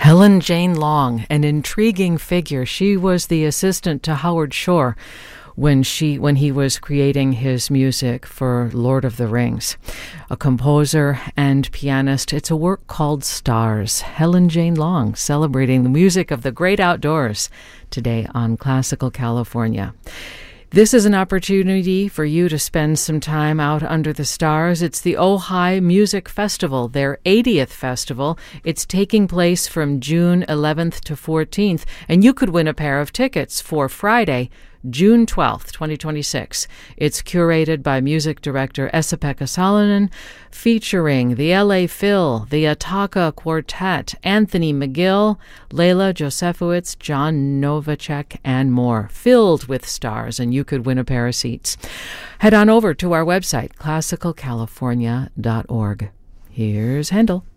Helen Jane Long, an intriguing figure. She was the assistant to Howard Shore when he was creating his music for Lord of the Rings. A composer and pianist. It's a work called Stars. Helen Jane Long, celebrating the music of the great outdoors today on Classical California. This is an opportunity for you to spend some time out under the stars. It's the Ojai Music Festival, their 80th festival. It's taking place from June 11th to 14th, and you could win a pair of tickets for Friday, June 12th, 2026. It's curated by music director Esa-Pekka Salonen, featuring the L.A. Phil, the Ataka Quartet, Anthony McGill, Leila Josefowitz, John Novacek, and more. Filled with stars, and you could win a pair of seats. Head on over to our website, classicalcalifornia.org. Here's Handel.